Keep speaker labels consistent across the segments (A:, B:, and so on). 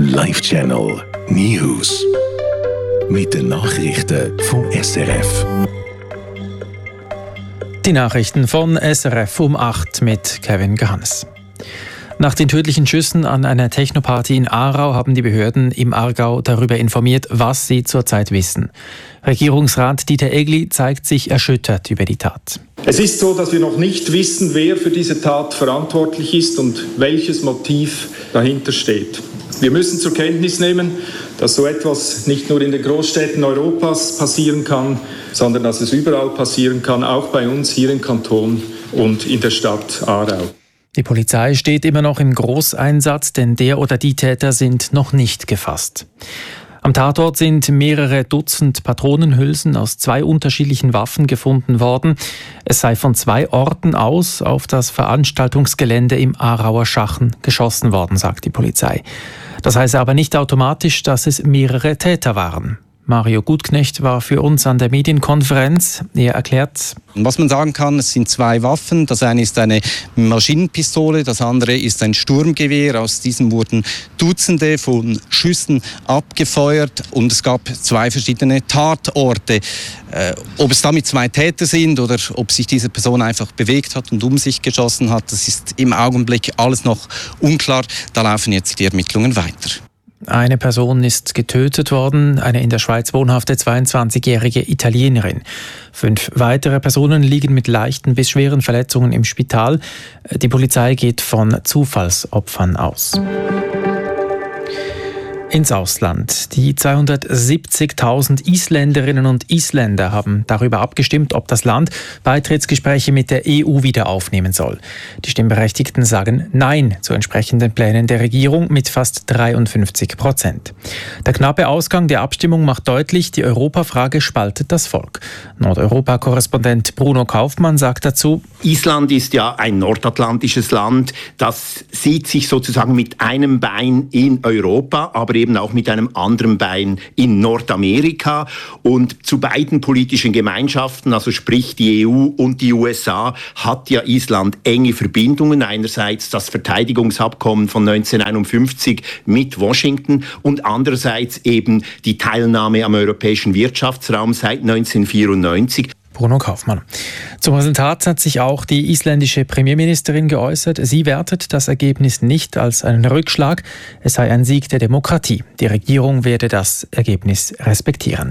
A: Live Channel News. Mit den Nachrichten vom SRF.
B: Die Nachrichten von SRF um 8 mit Kevin Gahannes. Nach den tödlichen Schüssen an einer Technoparty in Aarau haben die Behörden im Aargau darüber informiert, was sie zurzeit wissen. Regierungsrat Dieter Egli zeigt sich erschüttert über die Tat.
C: Es ist so, dass wir noch nicht wissen, wer für diese Tat verantwortlich ist und welches Motiv dahinter steht. Wir müssen zur Kenntnis nehmen, dass so etwas nicht nur in den Großstädten Europas passieren kann, sondern dass es überall passieren kann, auch bei uns hier im Kanton und in der Stadt Aarau.
B: Die Polizei steht immer noch im Großeinsatz, denn der oder die Täter sind noch nicht gefasst. Am Tatort sind mehrere Dutzend Patronenhülsen aus 2 unterschiedlichen Waffen gefunden worden. Es sei von 2 Orten aus auf das Veranstaltungsgelände im Aarauer Schachen geschossen worden, sagt die Polizei. Das heiße aber nicht automatisch, dass es mehrere Täter waren. Mario Gutknecht war für uns an der Medienkonferenz. Er erklärt:
D: Was man sagen kann, es sind 2 Waffen. Das eine ist eine Maschinenpistole, das andere ist ein Sturmgewehr. Aus diesem wurden Dutzende von Schüssen abgefeuert und es gab 2 verschiedene Tatorte. Ob es damit 2 Täter sind oder ob sich diese Person einfach bewegt hat und um sich geschossen hat, das ist im Augenblick alles noch unklar. Da laufen jetzt die Ermittlungen weiter.
B: Eine Person ist getötet worden, eine in der Schweiz wohnhafte 22-jährige Italienerin. 5 weitere Personen liegen mit leichten bis schweren Verletzungen im Spital. Die Polizei geht von Zufallsopfern aus. Ins Ausland. Die 270.000 Isländerinnen und Isländer haben darüber abgestimmt, ob das Land Beitrittsgespräche mit der EU wieder aufnehmen soll. Die Stimmberechtigten sagen Nein zu entsprechenden Plänen der Regierung mit fast 53%. Der knappe Ausgang der Abstimmung macht deutlich, die Europafrage spaltet das Volk. Nordeuropa-Korrespondent Bruno Kaufmann sagt dazu:
E: Island ist ja ein nordatlantisches Land, das sieht sich sozusagen mit einem Bein in Europa, aber eben auch mit einem anderen Bein in Nordamerika. Und zu beiden politischen Gemeinschaften, also sprich die EU und die USA, hat ja Island enge Verbindungen. Einerseits das Verteidigungsabkommen von 1951 mit Washington und andererseits eben die Teilnahme am europäischen Wirtschaftsraum seit 1994.
B: Bruno Kaufmann. Zum Resultat hat sich auch die isländische Premierministerin geäußert. Sie wertet das Ergebnis nicht als einen Rückschlag. Es sei ein Sieg der Demokratie. Die Regierung werde das Ergebnis respektieren.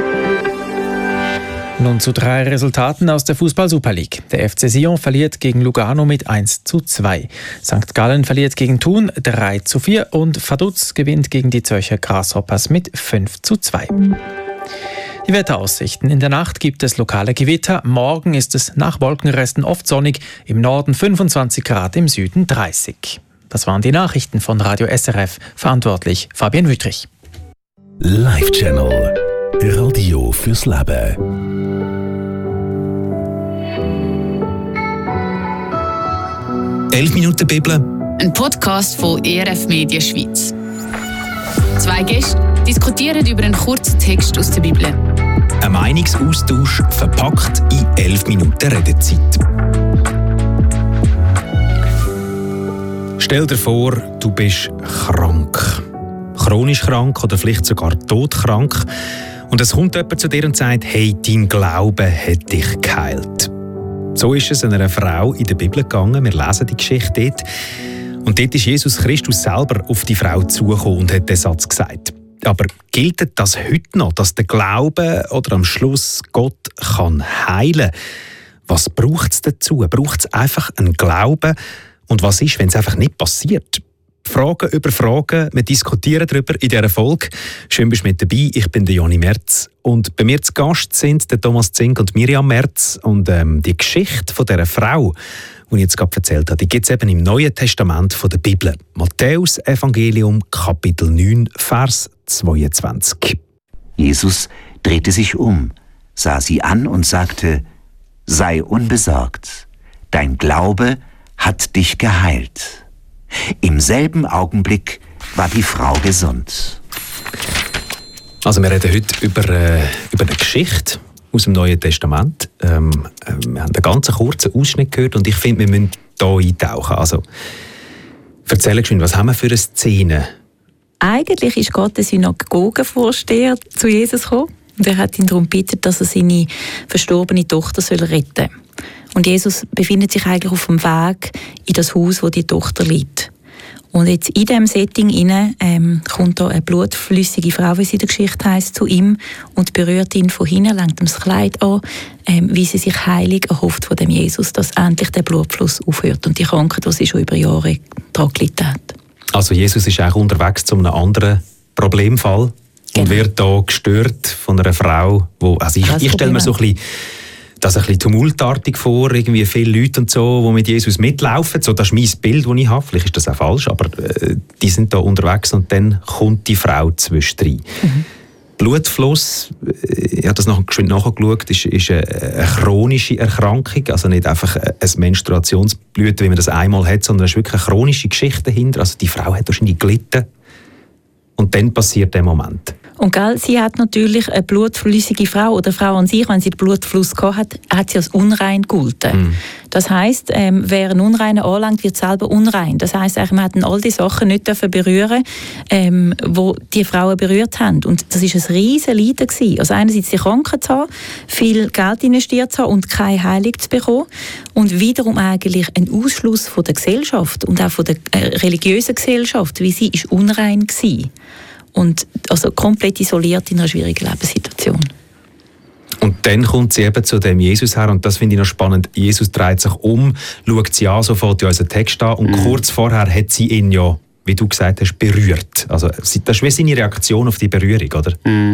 B: Nun zu 3 Resultaten aus der Fußball-Super League. Der FC Sion verliert gegen Lugano mit 1:2. St. Gallen verliert gegen Thun 3:4 und Vaduz gewinnt gegen die Zürcher Grasshoppers mit 5:2. Die Wetteraussichten. In der Nacht gibt es lokale Gewitter. Morgen ist es nach Wolkenresten oft sonnig. Im Norden 25 Grad, im Süden 30. Das waren die Nachrichten von Radio SRF. Verantwortlich Fabian Wüttrich.
A: Live Channel. Radio fürs Leben.
F: «11 Minuten Bibel».
G: Ein Podcast von ERF Media Schweiz. 2 Gäste diskutieren über einen kurzen Text aus der Bibel.
F: Ein Meinungsaustausch verpackt in 11 Minuten Redezeit. Stell dir vor, du bist krank. Chronisch krank oder vielleicht sogar todkrank. Und es kommt jemand zu dir und sagt, hey, dein Glaube hat dich geheilt. So ist es einer Frau in der Bibel gegangen. Wir lesen die Geschichte dort. Und dort ist Jesus Christus selber auf die Frau zugekommen und hat den Satz gesagt. Aber gilt das heute noch, dass der Glaube oder am Schluss Gott kann heilen? Was braucht es dazu? Braucht es einfach einen Glauben? Und was ist, wenn es einfach nicht passiert? Fragen über Fragen, wir diskutieren darüber in dieser Folge. Schön, bist du mit dabei. Ich bin der Joni Merz. Und bei mir zu Gast sind der Thomas Zink und Miriam Merz. Und die Geschichte von dieser Frau, die ich jetzt gerade erzählt habe, die gibt es eben im Neuen Testament von der Bibel. Matthäus Evangelium, Kapitel 9, Vers 22.
H: Jesus drehte sich um, sah sie an und sagte: Sei unbesorgt, dein Glaube hat dich geheilt. Im selben Augenblick war die Frau gesund.
F: Also wir reden heute über eine Geschichte aus dem Neuen Testament. Wir haben einen ganz kurzen Ausschnitt gehört und ich finde, wir müssen hier eintauchen. Also, erzähl geschwind, was haben wir für eine Szene
I: eigentlich ist Gott der Synagogenvorsteher zu Jesus gekommen und er hat ihn darum gebeten, dass er seine verstorbene Tochter retten soll. Und Jesus befindet sich eigentlich auf dem Weg in das Haus, wo die Tochter liegt. Und jetzt in diesem Setting kommt da eine blutflüssige Frau, wie sie in der Geschichte heisst, zu ihm und berührt ihn von hinten, lenkt ihm das Kleid an, wie sie sich heilig erhofft von dem Jesus, dass endlich der Blutfluss aufhört und die Krankheit, die sie schon über Jahre daran gelitten hat. Also Jesus ist auch unterwegs zu einem anderen Problemfall und wird da gestört von einer Frau, wo, also ich stelle mir so ein bisschen tumultartig vor, irgendwie viele Leute und so, die mit Jesus mitlaufen. So, das ist mein Bild, das ich habe. Vielleicht ist das auch falsch, aber die sind da unterwegs und dann kommt die Frau zwischendrin. Blutfluss, ich habe das geschwind nachgeschaut, ist eine chronische Erkrankung, also nicht einfach ein Menstruationsbluten, wie man das einmal hat, sondern es ist wirklich eine chronische Geschichte dahinter. Also die Frau hat wahrscheinlich gelitten und dann passiert der Moment. Und sie hat natürlich eine blutflüssige Frau oder eine Frau an sich, wenn sie den Blutfluss gehabt hat sie als unrein gegolten. Das heisst, wer einen Unreinen anlangt, wird selber unrein. Das heisst, man hat all die Sachen nicht berühren, wo die Frauen berührt haben. Und das war ein riesen Leiden gewesen. Also einerseits die Krankheit zu haben, viel Geld investiert zu haben und keine Heilung zu bekommen. Und wiederum eigentlich ein Ausschluss von der Gesellschaft und auch von der religiösen Gesellschaft, wie sie ist unrein gewesen. Und also komplett isoliert in einer schwierigen Lebenssituation. Und dann kommt sie eben zu dem Jesus her und das finde ich noch spannend. Jesus dreht sich um, schaut sie an, so fängt ja unser Text an und kurz vorher hat sie ihn ja, wie du gesagt hast, berührt. Also das ist wie seine Reaktion auf die Berührung, oder?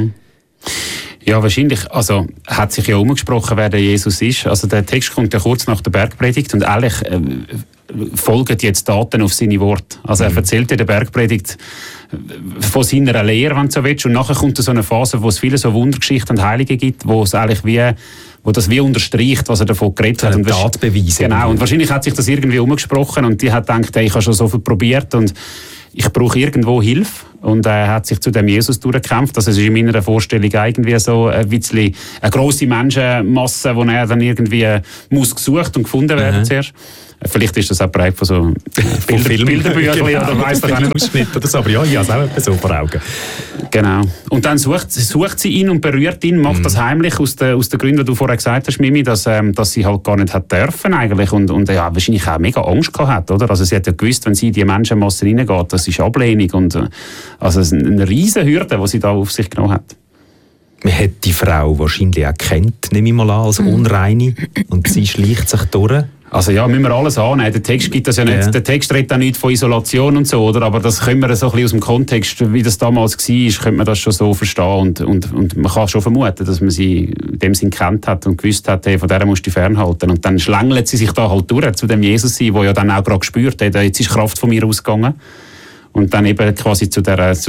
I: Ja, wahrscheinlich. Also hat sich ja umgesprochen, wer der Jesus ist. Also der Text kommt ja kurz nach der Bergpredigt und eigentlich folgen jetzt Daten auf seine Worte. Also er erzählt in der Bergpredigt von seiner Lehre, wenn du so willst. Und nachher kommt so eine Phase, wo es viele so Wundergeschichten und Heilige gibt, wo es eigentlich wo das wie unterstreicht, was er davon geredet hat. Und Tatbeweise. Genau. Und wahrscheinlich hat sich das irgendwie umgesprochen und die hat gedacht, hey, ich habe schon so viel probiert und ich brauche irgendwo Hilfe. Und er hat sich zu dem Jesus durchgekämpft. Also es ist in meiner Vorstellung irgendwie so ein bisschen eine grosse Menschenmasse, die er dann irgendwie muss gesucht und gefunden werden zuerst. Vielleicht ist das auch bereit von so Bilderbüchern oder weiss ich nicht. Oder so. Aber ja, ich habe es auch so vor Augen. Genau. Und dann sucht sie ihn und berührt ihn, macht das heimlich aus den Gründen, die du vorher gesagt hast, Mimi, dass sie halt gar nicht hat dürfen eigentlich und ja, wahrscheinlich auch mega Angst gehabt hat, oder? Also sie hat ja gewusst, wenn sie in die Menschenmasse reingeht, das ist Ablehnung und also eine riesen Hürde, die sie da auf sich genommen hat. Man hat die Frau wahrscheinlich auch gekannt, nehme ich mal an, als Unreine und sie schleicht sich durch. Also ja, müssen wir alles annehmen. Der Text gibt das ja nicht. Der Text redet auch nicht von Isolation und so, oder? Aber das können wir so ein bisschen aus dem Kontext, wie das damals war, könnte man das schon so verstehen und man kann schon vermuten, dass man sie in dem Sinn kennt hat und gewusst hat, hey, von der musst du dich fernhalten. Und dann schlängelt sie sich da halt durch zu dem Jesus sein, der ja dann auch gerade gespürt hat, jetzt ist Kraft von mir ausgegangen. Und dann eben quasi zu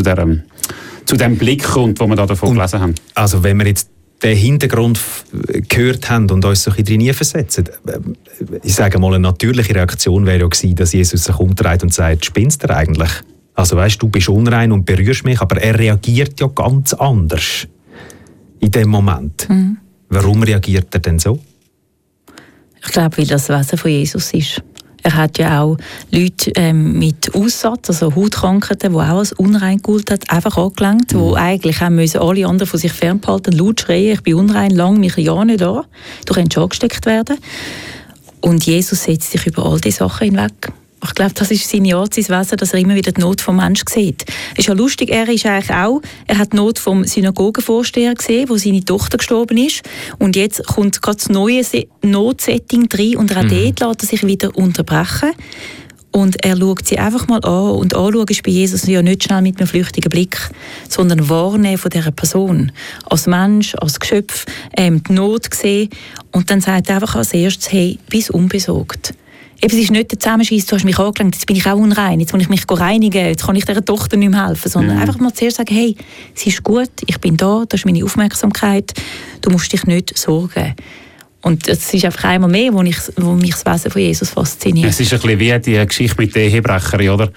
I: dem Blick kommt, den wir da davon gelesen haben. Also wenn wir jetzt den Hintergrund gehört haben und uns so ein bisschen versetzen, ich sage mal, eine natürliche Reaktion wäre ja gewesen, dass Jesus sich umdreht und sagt, spinnst du eigentlich? Also weißt, du bist unrein und berührst mich, aber er reagiert ja ganz anders in dem Moment. Warum reagiert er denn so? Ich glaube, weil das Wesen von Jesus ist. Er hat ja auch Leute mit Aussatz, also Hautkrankheiten, die auch als unrein gegolten hat, einfach angelangt, die eigentlich haben müssen alle anderen von sich fernbehalten, laut schreien, ich bin unrein, lang mich ja nicht an. Du kannst angesteckt werden. Und Jesus setzt sich über all diese Sachen hinweg. Ich glaube, das ist seine Art, sein Wesen, dass er immer wieder die Not vom Menschen sieht. Es ist ja lustig, er hat die Not vom Synagogenvorsteher gesehen, wo seine Tochter gestorben ist. Und jetzt kommt gerade das neue Notsetting rein und auch dort lässt er sich wieder unterbrechen. Und er schaut sie einfach mal an. Und anschauen ist bei Jesus ja nicht schnell mit einem flüchtigen Blick, sondern wahrnehmen von dieser Person. Als Mensch, als Geschöpf, die Not sehen. Und dann sagt er einfach als erstes, hey, bist unbesorgt. Eben, es ist nicht der Zusammenscheiss, du hast mich angelangt, jetzt bin ich auch unrein, jetzt muss ich mich reinigen, jetzt kann ich dieser Tochter nicht mehr helfen, sondern einfach mal zuerst sagen, hey, es ist gut, ich bin da, das ist meine Aufmerksamkeit, du musst dich nicht sorgen. Und es ist einfach einmal mehr, wo mich das Wesen von Jesus fasziniert. Es ist ein bisschen wie die Geschichte mit der Ehebrecherin, oder?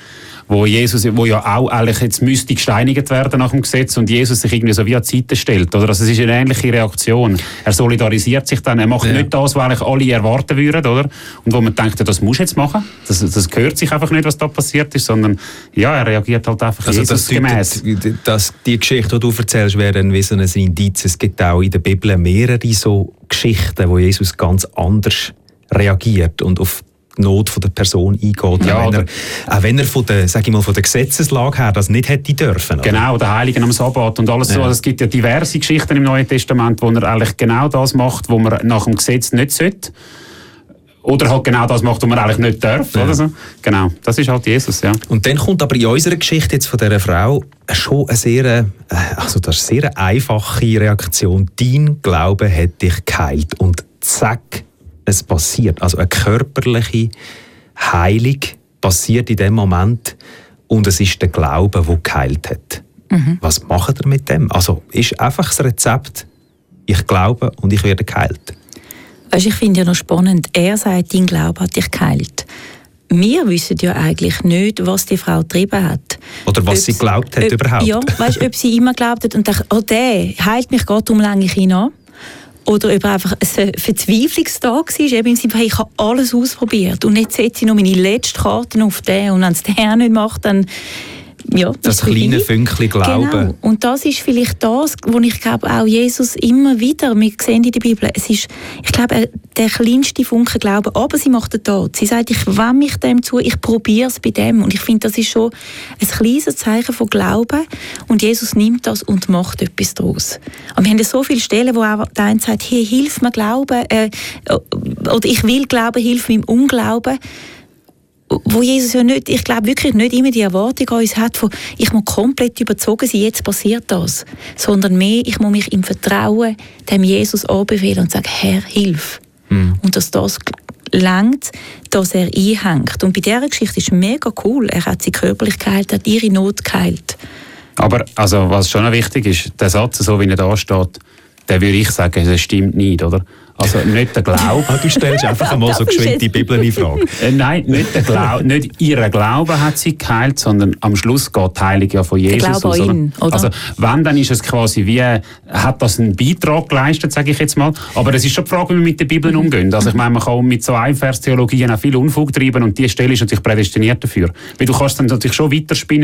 J: wo ja auch eigentlich jetzt müsste gesteinigt werden nach dem Gesetz und Jesus sich irgendwie so wie an die Seite stellt. Oder? Also es ist eine ähnliche Reaktion. Er solidarisiert sich dann, er macht nicht das, was eigentlich alle erwarten würden, oder? Und wo man denkt, das musst du jetzt machen, das gehört sich einfach nicht, was da passiert ist, sondern ja, er reagiert halt einfach
F: also
J: Jesus-gemäss.
F: Die Geschichte, die du erzählst, wäre dann wie so ein Indiz. Es gibt auch in der Bibel mehrere so Geschichten, wo Jesus ganz anders reagiert und auf die Not der Person eingeht. Ja, auch wenn er von der Gesetzeslage her das nicht hätte dürfen. Oder?
J: Genau, der Heiligen am Sabbat und alles so. Also es gibt ja diverse Geschichten im Neuen Testament, wo er eigentlich genau das macht, was man nach dem Gesetz nicht sollte. Oder halt genau das macht, was man eigentlich nicht darf. Ja. Oder so. Genau, das ist halt Jesus, ja.
F: Und dann kommt aber in unserer Geschichte jetzt von dieser Frau schon eine sehr einfache Reaktion. Dein Glaube hat dich geheilt. Und zack, es passiert. Also eine körperliche Heilung passiert in dem Moment und es ist der Glaube, der geheilt hat. Was macht er mit dem? Also ist einfach das Rezept, ich glaube und ich werde geheilt.
I: Weißt, ich finde ja noch spannend, er sagt, dein Glaube hat dich geheilt. Wir wissen ja eigentlich nicht, was die Frau getrieben hat.
F: Oder was sie geglaubt hat überhaupt.
I: Ja, weißt, ob sie immer geglaubt hat und dachte, der heilt mich gerade, darum länge ich ihn an. Oder ob er einfach ein Verzweiflungstag war, eben im Sinne von, ich habe alles ausprobiert und jetzt setze ich noch meine letzte Karte auf den und wenn es der nicht macht, dann ja,
F: das kleine Fünkchen Glauben.
I: Genau. Und das ist vielleicht das, wo ich glaube, auch Jesus immer wieder, wir sehen in der Bibel, es ist, ich glaube, der kleinste Funken Glauben, aber sie macht den Tod. Sie sagt, ich wende mich dem zu, ich probiere es bei dem. Und ich finde, das ist schon ein kleines Zeichen von Glauben. Und Jesus nimmt das und macht etwas daraus. Und wir haben ja so viele Stellen, wo auch der eine sagt, hey, hilf mir Glauben, oder ich will Glauben, hilf meinem Unglauben. Wo Jesus ja nicht, ich glaube wirklich nicht immer die Erwartung an uns hat, von ich muss komplett überzogen sein, jetzt passiert das. Sondern mehr, ich muss mich im Vertrauen dem Jesus anbefehlen und sagen, Herr, hilf. Und dass das reicht, dass er einhängt. Und bei dieser Geschichte ist es mega cool. Er hat sie körperlich geheilt, hat ihre Not geheilt.
J: Aber also, was schon wichtig ist, der Satz, so wie er da steht, der würde ich sagen, das stimmt nicht, oder? Also nicht der Glaube.
F: Du stellst einfach einmal so geschwind die Bibel in Frage.
J: Nein, nicht der Glaube, nicht ihr Glaube hat sie geheilt, sondern am Schluss geht die Heilung ja von Jesus.
I: Der Glaube an ihn, oder?
J: Also wenn, dann ist es quasi wie, hat das einen Beitrag geleistet, sage ich jetzt mal. Aber es ist schon die Frage, wie wir mit den Bibeln umgehen. Also ich meine, man kann mit so Einverstheologien auch viel Unfug treiben und die Stelle ist natürlich prädestiniert dafür. Weil du kannst dann natürlich schon weiterspinnen